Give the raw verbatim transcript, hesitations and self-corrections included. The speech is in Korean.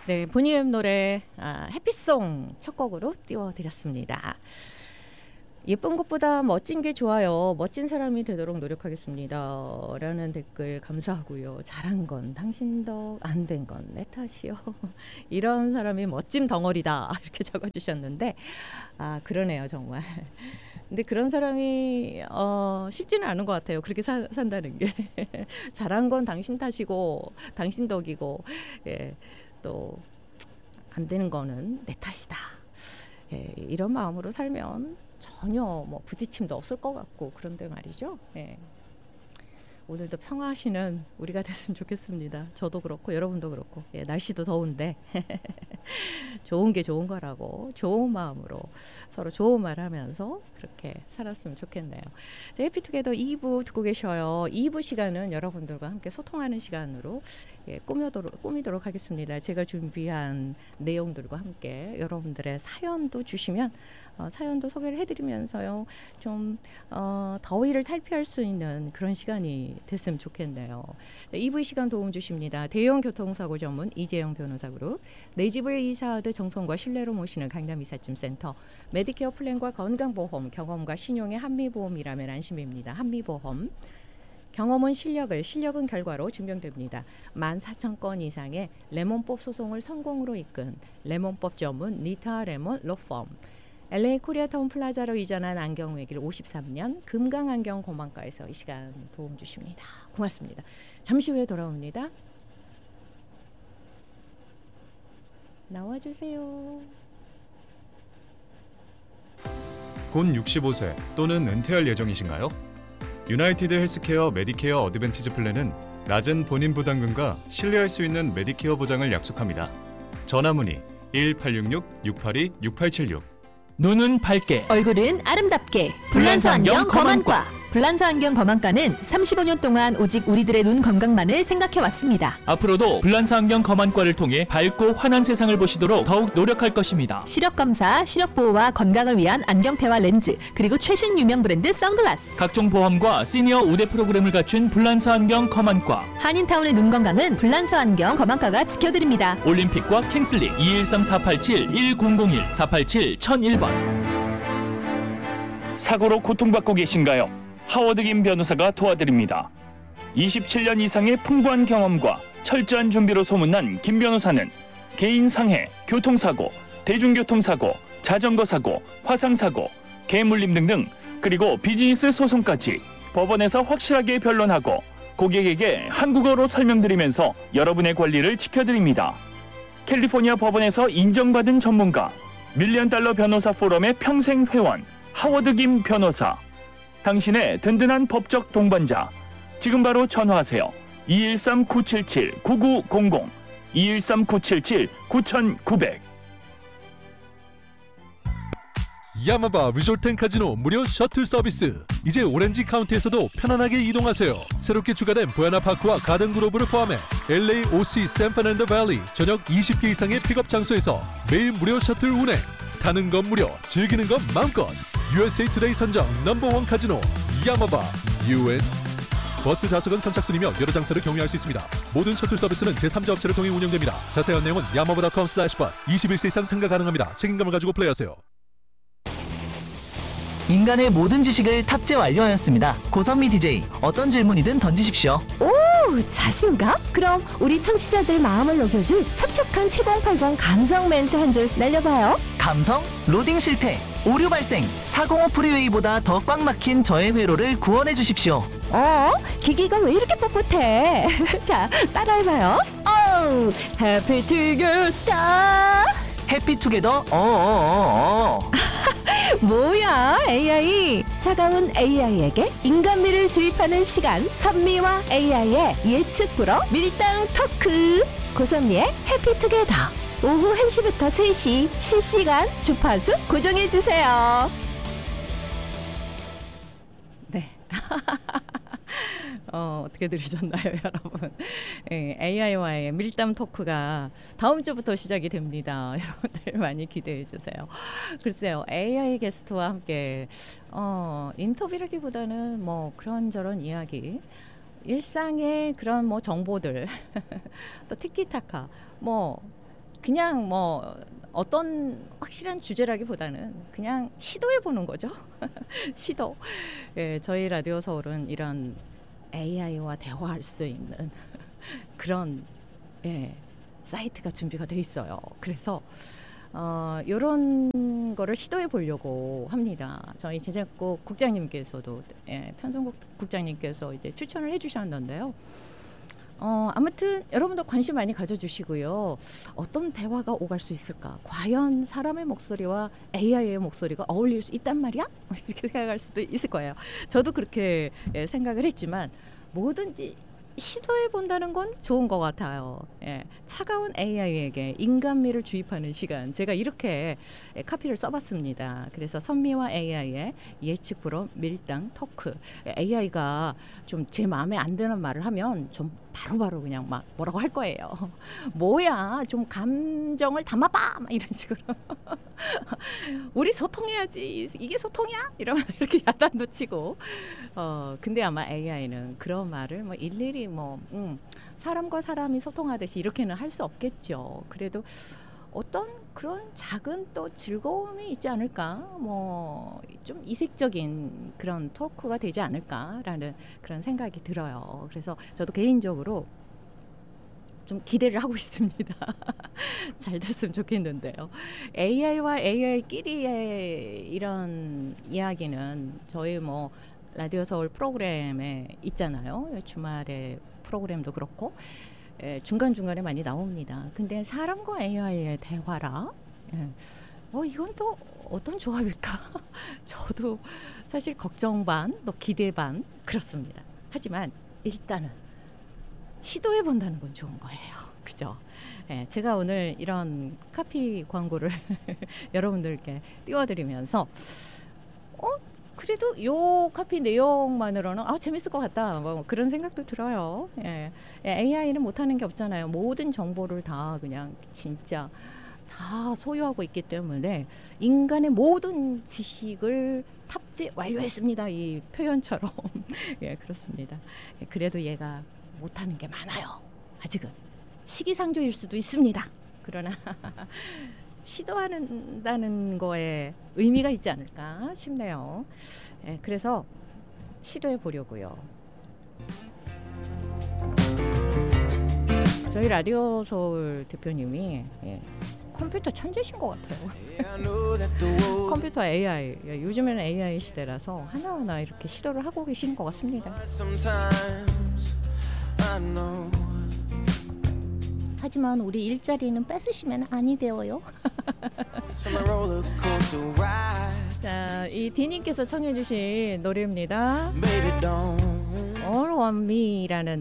네, 보니엠 노래 아, 해피송 첫 곡으로 띄워드렸습니다. 예쁜 것보다 멋진 게 좋아요. 멋진 사람이 되도록 노력하겠습니다. 라는 댓글 감사하고요. 잘한 건 당신 덕, 안 된 건 내 탓이요. 이런 사람이 멋짐 덩어리다. 이렇게 적어주셨는데 아 그러네요 정말. 근데 그런 사람이 어, 쉽지는 않은 것 같아요. 그렇게 사, 산다는 게. 잘한 건 당신 탓이고 당신 덕이고 예, 또 안 되는 거는 내 탓이다. 예, 이런 마음으로 살면 전혀 뭐 부딪힘도 없을 것 같고 그런데 말이죠. 예. 오늘도 평화하시는 우리가 됐으면 좋겠습니다. 저도 그렇고 여러분도 그렇고 예, 날씨도 더운데 좋은 게 좋은 거라고 좋은 마음으로 서로 좋은 말 하면서 그렇게 살았으면 좋겠네요. 해피투게더 이 부 듣고 계셔요. 이 부 시간은 여러분들과 함께 소통하는 시간으로 예, 꾸며도록, 꾸미도록 하겠습니다. 제가 준비한 내용들과 함께 여러분들의 사연도 주시면 어, 사연도 소개를 해드리면서요. 좀 어, 더위를 탈피할 수 있는 그런 시간이 됐으면 좋겠네요. 이 부 시간 도움 주십니다. 대형 교통사고 전문 이재영 변호사 그룹, 내 집을 이사하듯 정성과 신뢰로 모시는 강남 이삿짐센터, 메디케어 플랜과 건강보험, 경험과 신용의 한미보험이라면 안심입니다. 한미보험. 경험은 실력을, 실력은 결과로 증명됩니다. 만 사천 건 이상의 레몬법 소송을 성공으로 이끈 레몬법 전문 니타 레몬 로펌, 엘에이 코리아타운 플라자로 이전한 안경외길 오십삼 년 금강안경 고만가에서 이 시간 도움 주십니다. 고맙습니다. 잠시 후에 돌아옵니다. 나와주세요. 곧 육십오 세 또는 은퇴할 예정이신가요? 유나이티드 헬스케어 메디케어 어드밴티지 플랜은 낮은 본인 부담금과 신뢰할 수 있는 메디케어 보장을 약속합니다. 전화 문의 일 팔육육 육팔이 육팔칠육. 눈은 밝게, 얼굴은 아름답게. 불란서 안경 검안과. 불란서 안경 검안과는 삼십오 년 동안 오직 우리들의 눈 건강만을 생각해왔습니다. 앞으로도 불란서 안경 검안과를 통해 밝고 환한 세상을 보시도록 더욱 노력할 것입니다. 시력 검사, 시력 보호와 건강을 위한 안경테와 렌즈, 그리고 최신 유명 브랜드 선글라스. 각종 보험과 시니어 우대 프로그램을 갖춘 불란서 안경 검안과. 한인타운의 눈 건강은 불란서 안경 검안과가 지켜드립니다. 올림픽과 킹슬리 이일삼 사팔칠 일공공일 사팔칠 천일 번. 사고로 고통받고 계신가요? 하워드 김 변호사가 도와드립니다. 이십칠 년 이상의 풍부한 경험과 철저한 준비로 소문난 김 변호사는 개인 상해, 교통사고, 대중교통사고, 자전거사고, 화상사고, 개물림 등등, 그리고 비즈니스 소송까지 법원에서 확실하게 변론하고 고객에게 한국어로 설명드리면서 여러분의 권리를 지켜드립니다. 캘리포니아 법원에서 인정받은 전문가, 밀리언 달러 변호사 포럼의 평생 회원, 하워드 김 변호사. 당신의 든든한 법적 동반자. 지금 바로 전화하세요. 이일삼 구칠칠 구구공공, 이일삼 구칠칠 구구공공. 야마바 리조트 앤 카지노 무료 셔틀 서비스. 이제 오렌지 카운티에서도 편안하게 이동하세요. 새롭게 추가된 부에나파크와 가든그로브를 포함해 엘에이, 오씨, 샌프란난도 밸리 전역 이십 개 이상의 픽업 장소에서 매일 무료 셔틀 운행. 타는 건 무료, 즐기는 건 마음껏. 유에스에이 투데이 선정 넘버원 카지노 야마바 유엔. 버스 좌석은 선착순이며 여러 장소를 경유할 수 있습니다. 모든 셔틀 서비스는 제삼자 업체를 통해 운영됩니다. 자세한 내용은 야마바 닷컴 슬래시 버스. 이십일 세 이상 참가 가능합니다. 책임감을 가지고 플레이하세요. 인간의 모든 지식을 탑재 완료하였습니다. 고선미 디제이, 어떤 질문이든 던지십시오. 오, 자신감? 그럼 우리 청취자들 마음을 녹여줄 촉촉한 칠공팔공 감성 멘트 한 줄 날려봐요. 감성? 로딩 실패, 오류 발생, 사공오 프리웨이보다 더 꽉 막힌 저의 회로를 구원해 주십시오. 어? 기기가 왜 이렇게 뻣뻣해? 자, 따라해봐요. 오, 해피 투게더. 해피 투게더 어어어어. 뭐야 에이아이. 차가운 에이아이에게 인간미를 주입하는 시간, 선미와 에이아이의 예측 불허 밀당 토크. 고선미의 해피투게더. 오후 한 시부터 세 시 실시간 주파수 고정해주세요. 네. 어, 어떻게 들으셨나요, 여러분? 예, 에이아이와의 밀담 토크가 다음 주부터 시작이 됩니다. 여러분들 많이 기대해 주세요. 글쎄요, 에이아이 게스트와 함께 어, 인터뷰라기보다는 뭐 그런저런 이야기, 일상의 그런 뭐 정보들, 또 티키타카, 뭐 그냥 뭐 어떤 확실한 주제라기보다는 그냥 시도해 보는 거죠. 시도. 예, 저희 라디오 서울은 이런 에이아이와 대화할 수 있는 그런 예, 사이트가 준비가 돼 있어요. 그래서 어, 이런 거를 시도해 보려고 합니다. 저희 제작국 국장님께서도 예, 편성국 국장님께서 이제 추천을 해주셨는데요. 어, 아무튼 여러분도 관심 많이 가져주시고요. 어떤 대화가 오갈 수 있을까? 과연 사람의 목소리와 에이아이의 목소리가 어울릴 수 있단 말이야? 이렇게 생각할 수도 있을 거예요. 저도 그렇게 예, 생각을 했지만 뭐든지 시도해 본다는 건 좋은 것 같아요. 예, 차가운 에이아이에게 인간미를 주입하는 시간. 제가 이렇게 예, 카피를 써봤습니다. 그래서 선미와 에이아이의 예측 불허 밀당 토크. 에이아이가 좀 제 마음에 안 드는 말을 하면 좀 바로바로 그냥 막 뭐라고 할 거예요. 뭐야, 좀 감정을 담아봐, 막 이런 식으로. 우리 소통해야지. 이게 소통이야? 이러면 이렇게 야단도 치고. 어, 근데 아마 에이아이는 그런 말을 뭐 일일이 뭐 음, 사람과 사람이 소통하듯이 이렇게는 할 수 없겠죠. 그래도 어떤 그런 작은 또 즐거움이 있지 않을까, 뭐 좀 이색적인 그런 토크가 되지 않을까라는 그런 생각이 들어요. 그래서 저도 개인적으로 좀 기대를 하고 있습니다. 잘 됐으면 좋겠는데요. 에이아이와 에이아이끼리의 이런 이야기는 저희 뭐 라디오 서울 프로그램에 있잖아요. 주말에 프로그램도 그렇고 예, 중간중간에 많이 나옵니다. 근데 사람과 에이아이의 대화라 예. 어, 이건 또 어떤 조합일까? 저도 사실 걱정 반, 또 기대 반 그렇습니다. 하지만 일단은 시도해 본다는 건 좋은 거예요. 그죠? 예, 제가 오늘 이런 카피 광고를 여러분들께 띄워드리면서 어? 그래도 요 카피 내용만으로는 아 재밌을 것 같다 뭐 그런 생각도 들어요. 예. 에이아이는 못하는 게 없잖아요. 모든 정보를 다 그냥 진짜 다 소유하고 있기 때문에 인간의 모든 지식을 탑재 완료했습니다. 이 표현처럼. 예, 그렇습니다. 예, 그래도 얘가 못하는 게 많아요. 아직은 시기상조일 수도 있습니다. 그러나 시도한다는 거에 의미가 있지 않을까 싶네요. 예, 그래서 시도해 보려고요. 저희 라디오 서울 대표님이 예, 컴퓨터 천재신 것 같아요. 컴퓨터 에이아이, 요즘에는 에이아이 시대라서 하나하나 이렇게 시도를 하고 계시는 것 같습니다. 하지만 우리 일자리는 뺏으시면 아니 되어요. 자, 이 디님께서 청해 주신 노래입니다. All on Me라는